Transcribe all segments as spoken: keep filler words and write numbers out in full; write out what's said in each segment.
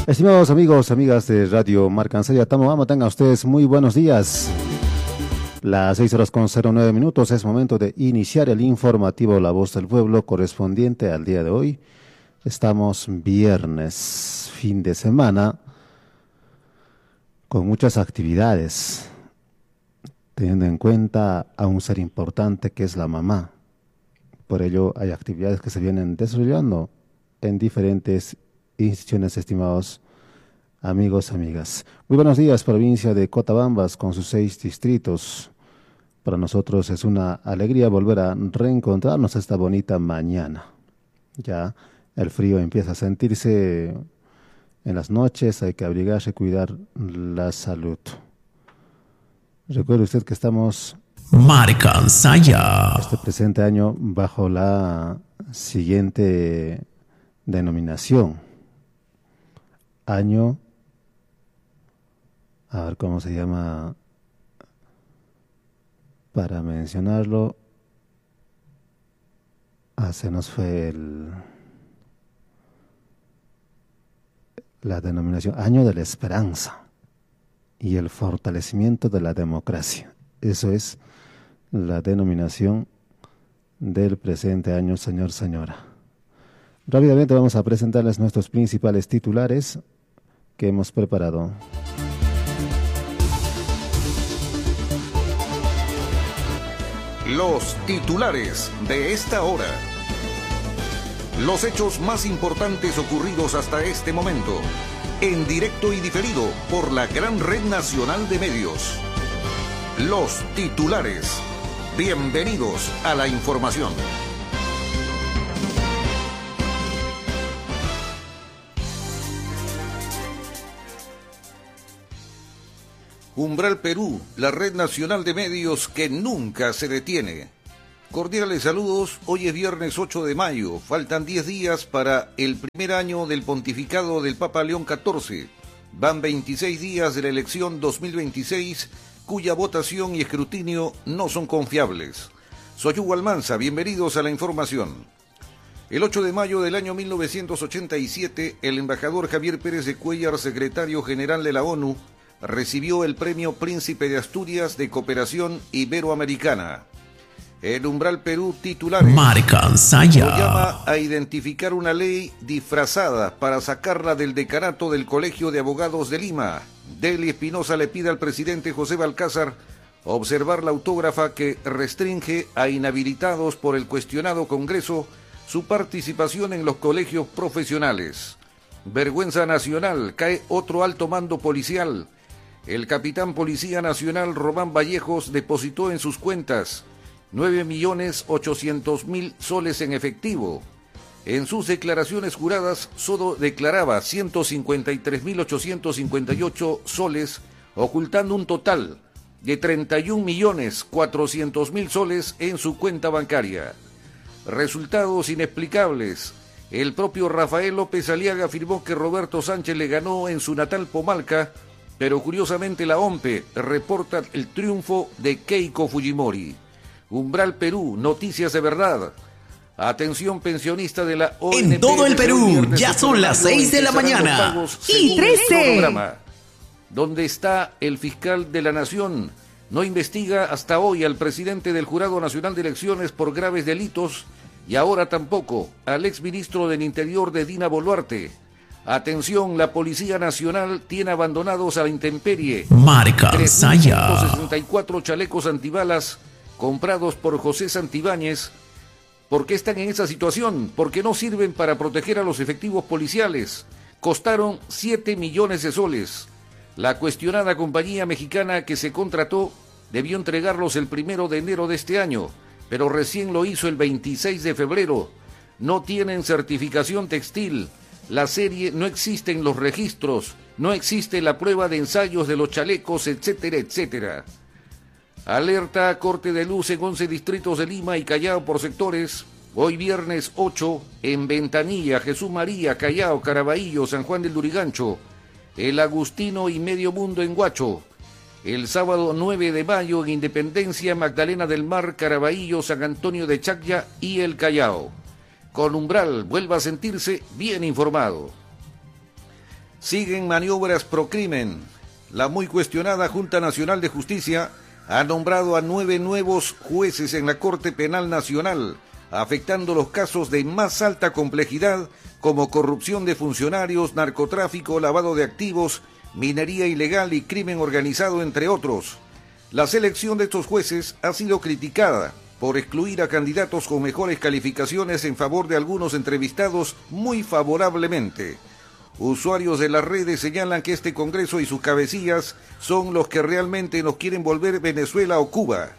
Estimados amigos, amigas de Radio Marcancella, Tamobamba, tengan ustedes muy buenos días. Las seis horas con cero nueve minutos, es momento de iniciar el informativo La Voz del Pueblo correspondiente al día de hoy. Estamos viernes, fin de semana, con muchas actividades, teniendo en cuenta a un ser importante que es la mamá. Por ello hay actividades que se vienen desarrollando en diferentes instituciones, estimados amigos, amigas. Muy buenos días, provincia de Cotabambas, con sus seis distritos. Para nosotros es una alegría volver a reencontrarnos esta bonita mañana. Ya el frío empieza a sentirse en las noches, hay que abrigarse y cuidar la salud. Recuerde usted que estamos Marcancella este presente año bajo la siguiente denominación. Año, a ver cómo se llama para mencionarlo. Ah, se nos fue el, la denominación Año de la Esperanza y el fortalecimiento de la democracia. Eso es la denominación del presente año, señor, señora. Rápidamente vamos a presentarles nuestros principales titulares que hemos preparado. Los titulares de esta hora. Los hechos más importantes ocurridos hasta este momento, en directo y diferido por la gran red nacional de medios. Los titulares. Bienvenidos a la información. Umbral Perú, la red nacional de medios que nunca se detiene. Cordiales saludos, hoy es viernes ocho de mayo, faltan diez días para el primer año del pontificado del Papa León catorce. Van veintiséis días de la elección dos mil veintiséis, cuya votación y escrutinio no son confiables. Soy Hugo Almanza, bienvenidos a la información. El ocho de mayo del año mil novecientos ochenta y siete, el embajador Javier Pérez de Cuéllar, secretario general de la ONU, recibió el premio Príncipe de Asturias de Cooperación Iberoamericana. El Umbral Perú titulares Marcancella lo llama a identificar una ley disfrazada para sacarla del decanato del Colegio de Abogados de Lima. Deli Espinosa le pide al presidente José Balcázar observar la autógrafa que restringe a inhabilitados por el cuestionado Congreso su participación en los colegios profesionales. Vergüenza nacional, cae otro alto mando policial. El capitán Policía Nacional Román Vallejos depositó en sus cuentas nueve millones ochocientos mil soles en efectivo. En sus declaraciones juradas, solo declaraba ciento cincuenta y tres mil ochocientos cincuenta y ocho soles, ocultando un total de treinta y un millones cuatrocientos mil soles en su cuenta bancaria. Resultados inexplicables. El propio Rafael López Aliaga afirmó que Roberto Sánchez le ganó en su natal Pomalca, pero curiosamente la OMPE reporta el triunfo de Keiko Fujimori. Umbral Perú, noticias de verdad. Atención pensionista de la O N P. En todo el Perú, ya son las seis de la mañana. Y trece. ¿Dónde está el fiscal de la Nación? No investiga hasta hoy al presidente del Jurado Nacional de Elecciones por graves delitos y ahora tampoco al exministro del Interior de Dina Boluarte. Atención, la Policía Nacional tiene abandonados a la intemperie Marcancella trescientos sesenta y cuatro chalecos antibalas comprados por José Santibáñez. ¿Por qué están en esa situación? Porque no sirven para proteger a los efectivos policiales. Costaron siete millones de soles. La cuestionada compañía mexicana que se contrató debió entregarlos el primero de enero de este año, pero recién lo hizo el veintiséis de febrero. No tienen certificación textil. La serie no existe en los registros, no existe la prueba de ensayos de los chalecos, etcétera, etcétera. Alerta corte de luz en once distritos de Lima y Callao por sectores. Hoy viernes ocho, en Ventanilla, Jesús María, Callao, Caraballo, San Juan del Lurigancho, El Agustino y Medio Mundo en Huacho. El sábado nueve de mayo en Independencia, Magdalena del Mar, Caraballo, San Antonio de Chacya y El Callao. Con Umbral, vuelva a sentirse bien informado. Siguen maniobras pro crimen. La muy cuestionada Junta Nacional de Justicia ha nombrado a nueve nuevos jueces en la Corte Penal Nacional, afectando los casos de más alta complejidad como corrupción de funcionarios, narcotráfico, lavado de activos, minería ilegal y crimen organizado, entre otros. La selección de estos jueces ha sido criticada por excluir a candidatos con mejores calificaciones en favor de algunos entrevistados muy favorablemente. Usuarios de las redes señalan que este Congreso y sus cabecillas son los que realmente nos quieren volver Venezuela o Cuba.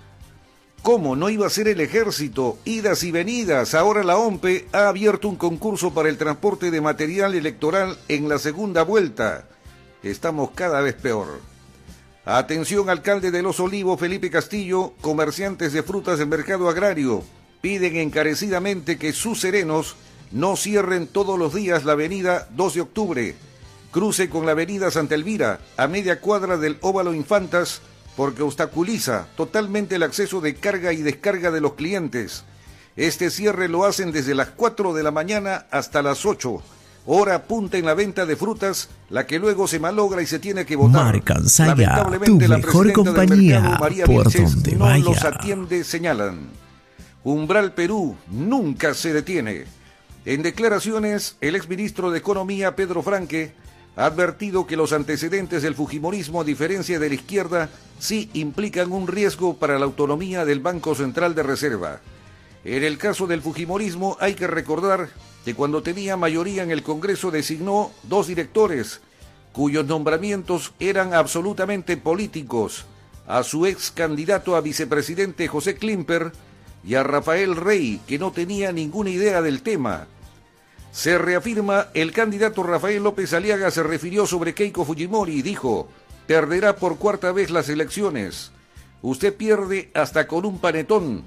¿Cómo no iba a ser el ejército? Idas y venidas. Ahora la O M P E ha abierto un concurso para el transporte de material electoral en la segunda vuelta. Estamos cada vez peor. Atención, alcalde de Los Olivos, Felipe Castillo. Comerciantes de frutas del mercado agrario piden encarecidamente que sus serenos no cierren todos los días la avenida dos de octubre, cruce con la avenida Santa Elvira, a media cuadra del Óvalo Infantas, porque obstaculiza totalmente el acceso de carga y descarga de los clientes. Este cierre lo hacen desde las cuatro de la mañana hasta las ocho, hora punta en la venta de frutas, la que luego se malogra y se tiene que botar. Marcansaya, Lamentablemente, tu mejor la compañía, mercado, María por Vilches, donde no vaya. Los atiende, señalan. Umbral Perú nunca se detiene. En declaraciones, el exministro de Economía, Pedro Franque, ha advertido que los antecedentes del fujimorismo, a diferencia de la izquierda, sí implican un riesgo para la autonomía del Banco Central de Reserva. En el caso del fujimorismo, hay que recordar que cuando tenía mayoría en el Congreso designó dos directores, cuyos nombramientos eran absolutamente políticos, a su ex candidato a vicepresidente José Klimper, y a Rafael Rey, que no tenía ninguna idea del tema. Se reafirma, el candidato Rafael López Aliaga se refirió sobre Keiko Fujimori y dijo: perderá por cuarta vez las elecciones. Usted pierde hasta con un panetón.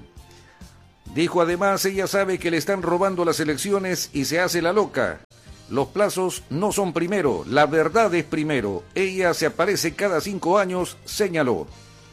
Dijo además, ella sabe que le están robando las elecciones y se hace la loca. Los plazos no son primero, la verdad es primero. Ella se aparece cada cinco años, señaló.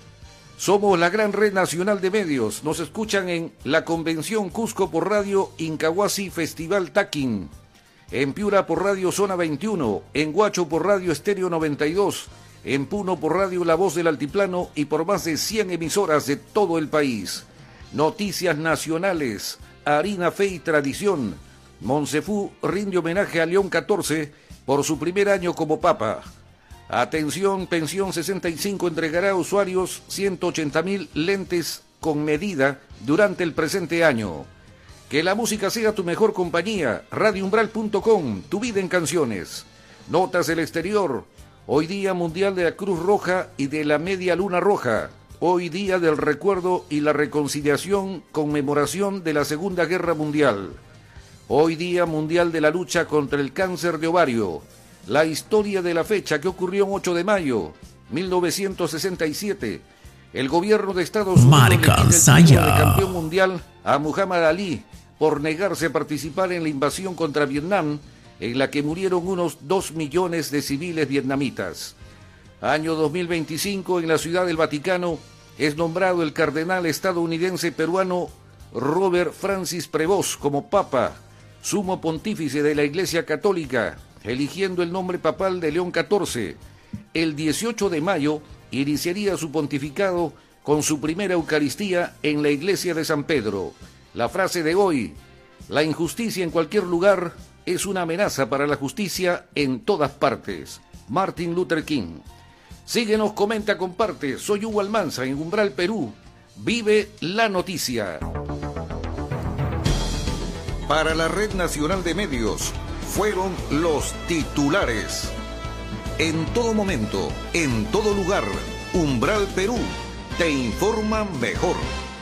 Somos la gran red nacional de medios. Nos escuchan en la Convención Cusco por Radio Incahuasi Festival Taquín, en Piura por Radio Zona veintiuno, en Huacho por Radio Estéreo noventa y dos, en Puno por Radio La Voz del Altiplano y por más de cien emisoras de todo el país. Noticias nacionales, Harina, Fe y Tradición. Monsefú rinde homenaje a León catorce por su primer año como papa. Atención, Pensión sesenta y cinco entregará a usuarios ciento ochenta mil lentes con medida durante el presente año. Que la música sea tu mejor compañía. radio umbral punto com, tu vida en canciones. Notas del exterior. Hoy día mundial de la Cruz Roja y de la Media Luna Roja. Hoy día del recuerdo y la reconciliación, conmemoración de la Segunda Guerra Mundial. Hoy día mundial de la lucha contra el cáncer de ovario. La historia de la fecha que ocurrió en ocho de mayo mil novecientos sesenta y siete. El gobierno de Estados Unidos Marcansaya. le quita el título de campeón mundial a Muhammad Ali por negarse a participar en la invasión contra Vietnam, en la que murieron unos dos millones de civiles vietnamitas. Año dos mil veinticinco, en la Ciudad del Vaticano, es nombrado el cardenal estadounidense peruano Robert Francis Prevost como papa, sumo pontífice de la Iglesia Católica, eligiendo el nombre papal de León catorce. El dieciocho de mayo iniciaría su pontificado con su primera Eucaristía en la iglesia de San Pedro. La frase de hoy: la injusticia en cualquier lugar es una amenaza para la justicia en todas partes. Martin Luther King. Síguenos, comenta, comparte. Soy Hugo Almanza en Umbral, Perú. Vive la noticia. Para la Red Nacional de Medios, fueron los titulares. En todo momento, en todo lugar, Umbral Perú te informa mejor.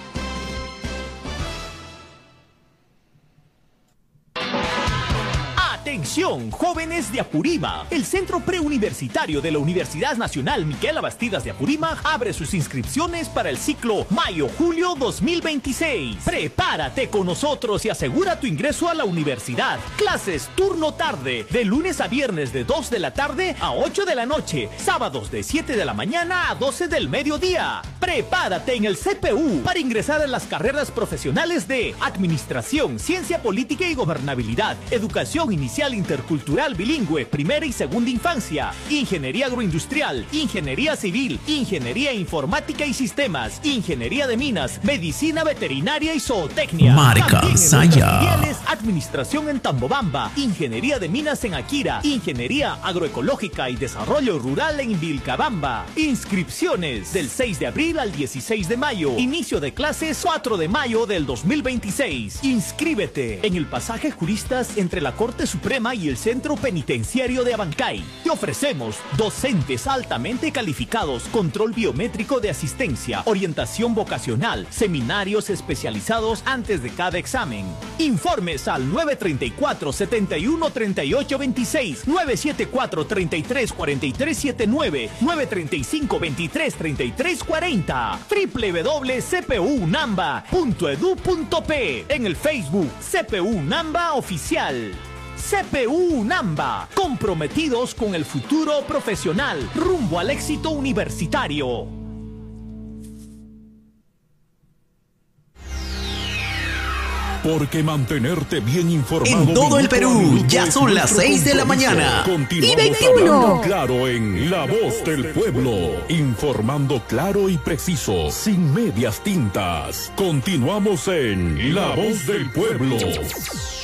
Atención, jóvenes de Apurímac. El Centro Preuniversitario de la Universidad Nacional Miguel Abastidas de Apurímac abre sus inscripciones para el ciclo Mayo-Julio dos mil veintiséis. Prepárate con nosotros y asegura tu ingreso a la universidad. Clases turno tarde, de lunes a viernes de dos de la tarde a ocho de la noche. Sábados de siete de la mañana a doce del mediodía. Prepárate en el C P U para ingresar a las carreras profesionales de Administración, Ciencia Política y Gobernabilidad, Educación Inicial especial intercultural bilingüe, primera y segunda infancia, ingeniería agroindustrial, ingeniería civil, ingeniería informática y sistemas, ingeniería de minas, medicina veterinaria y zootecnia. Marca Saya. Administración en Tambobamba, ingeniería de minas en Akira, ingeniería agroecológica y desarrollo rural en Vilcabamba. Inscripciones del seis de abril al dieciséis de mayo. Inicio de clases cuatro de mayo del dos mil veintiséis. Inscríbete en el pasaje Juristas entre la Corte Suprema y el Centro Penitenciario de Abancay. Te ofrecemos docentes altamente calificados, control biométrico de asistencia, orientación vocacional, seminarios especializados antes de cada examen. Informes al nueve treinta y cuatro, setenta y uno, treinta y ocho veintiséis, nueve setenta y cuatro, treinta y tres, cuarenta y tres setenta y nueve, nueve treinta y cinco, veintitrés, treinta y tres cuarenta. w w w punto c p u namba punto edu punto p. En el Facebook C P U Namba Oficial. C P U Namba, comprometidos con el futuro profesional, rumbo al éxito universitario. Porque mantenerte bien informado. En todo el Perú, ya son las seis de la mañana. Y veintiuno. Claro, en La Voz del Pueblo. Informando claro y preciso, sin medias tintas. Continuamos en La Voz del Pueblo.